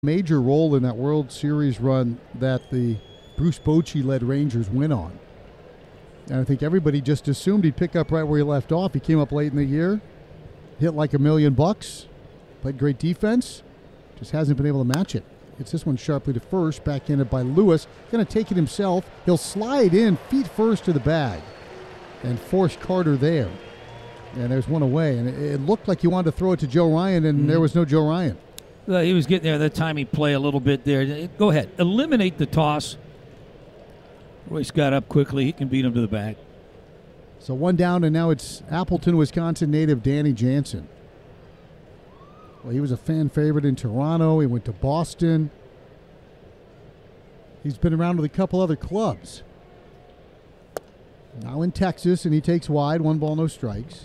major role in that World Series run that the Bruce Bochy-led Rangers went on. And I think everybody just assumed he'd pick up right where he left off. He came up late in the year, hit like $1 million, played great defense, just hasn't been able to match it. Hits this one sharply to first, backhanded by Lewis. Going to take it himself. He'll slide in, feet first to the bag, and force Carter there. And there's one away. And it looked like he wanted to throw it to Joe Ryan, and there was no Joe Ryan. He was getting there that time. He play a little bit there. Go ahead. Eliminate the toss. Royce got up quickly. He can beat him to the bag. So one down, and now it's Appleton, Wisconsin native Danny Jansen. Well, he was a fan favorite in Toronto. He went to Boston. He's been around with a couple other clubs. Now in Texas, and he takes wide. 1 ball, no strikes.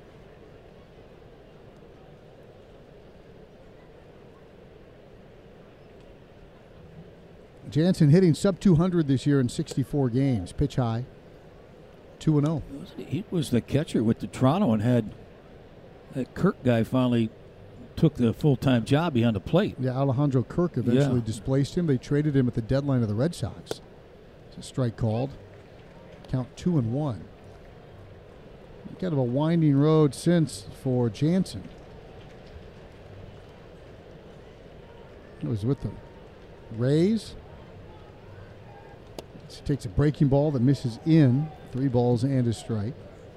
Jansen hitting sub-200 this year in 64 games. Pitch high. 2-0. He was the catcher with the Toronto and had that Kirk guy finally took the full-time job behind the plate. Yeah, Alejandro Kirk eventually displaced him. They traded him at the deadline of the Red Sox. It's a strike called. Count 2-1. Kind of a winding road since for Jansen. It was with the Rays. He takes a breaking ball that misses in. 3 balls and a strike.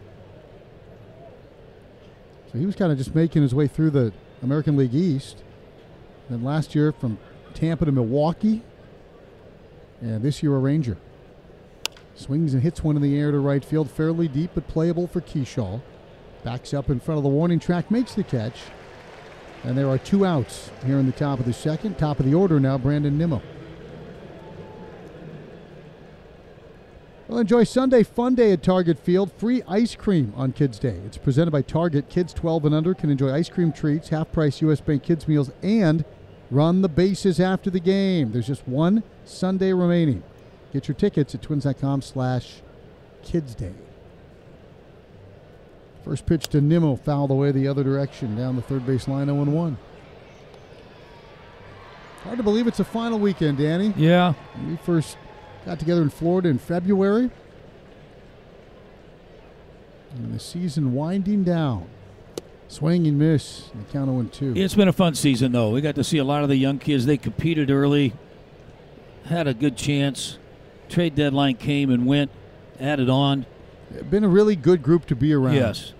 So he was kind of just making his way through the American League East. Then last year from Tampa to Milwaukee. And this year a Ranger. Swings and hits one in the air to right field. Fairly deep but playable for Keyshaw. Backs up in front of the warning track. Makes the catch. And there are 2 outs here in the top of the second. Top of the order now, Brandon Nimmo. Well, enjoy Sunday Fun Day at Target Field. Free ice cream on Kids Day. It's presented by Target. Kids 12 and under can enjoy ice cream treats, half-price U.S. Bank Kids meals, and run the bases after the game. There's just one Sunday remaining. Get your tickets at twins.com/kidsday. First pitch to Nimmo, fouled away the other direction, down the third base line, 0-1. Hard to believe it's a final weekend, Danny. Yeah. We first got together in Florida in February. And the season winding down. Swing and miss. The count 0-2. It's been a fun season, though. We got to see a lot of the young kids. They competed early, had a good chance. Trade deadline came and went, added on. Been a really good group to be around. Yes.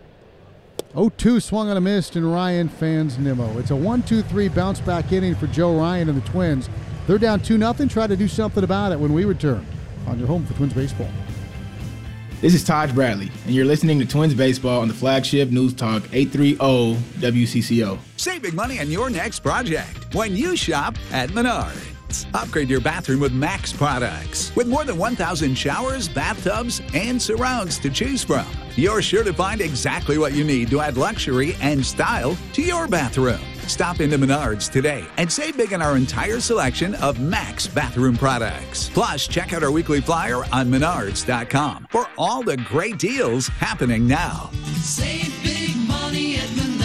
0-2 swung on a miss, and Ryan fans Nimmo. It's a 1-2-3 bounce back inning for Joe Ryan and the Twins. They're down 2-0. Try to do something about it when we return on your home for Twins Baseball. This is Taj Bradley, and you're listening to Twins Baseball on the flagship News Talk 830 WCCO. Save big money on your next project when you shop at Menards. Upgrade your bathroom with Max products. With more than 1,000 showers, bathtubs, and surrounds to choose from, you're sure to find exactly what you need to add luxury and style to your bathroom. Stop into Menards today and save big on our entire selection of Max bathroom products. Plus, check out our weekly flyer on Menards.com for all the great deals happening now. Save big money at Menards.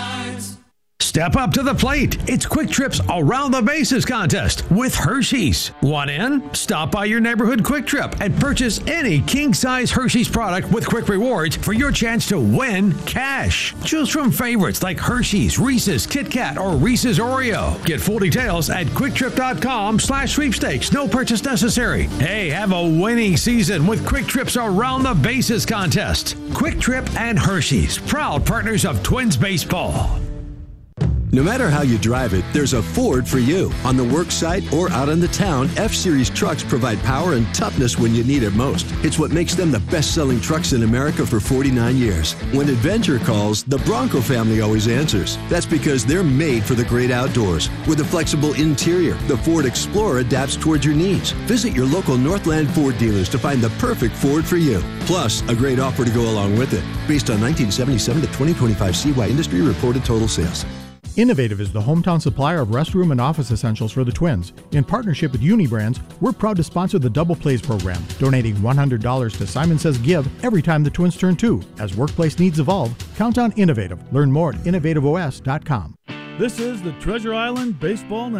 Step up to the plate. It's Quick Trip's Around the Bases contest with Hershey's. Want in? Stop by your neighborhood Quick Trip and purchase any king-size Hershey's product with Quick Rewards for your chance to win cash. Choose from favorites like Hershey's, Reese's, Kit Kat, or Reese's Oreo. Get full details at QuickTrip.com/sweepstakes. No purchase necessary. Hey, have a winning season with Quick Trip's Around the Bases contest. Quick Trip and Hershey's, proud partners of Twins Baseball. No matter how you drive it, there's a Ford for you. On the work site or out in the town, F-Series trucks provide power and toughness when you need it most. It's what makes them the best-selling trucks in America for 49 years. When adventure calls, the Bronco family always answers. That's because they're made for the great outdoors. With a flexible interior, the Ford Explorer adapts towards your needs. Visit your local Northland Ford dealers to find the perfect Ford for you. Plus, a great offer to go along with it. Based on 1977 to 2025 CY industry reported total sales. Innovative is the hometown supplier of restroom and office essentials for the Twins. In partnership with Unibrands, we're proud to sponsor the Double Plays program, donating $100 to Simon Says Give every time the Twins turn 2. As workplace needs evolve, count on Innovative. Learn more at innovativeos.com. This is the Treasure Island Baseball Network.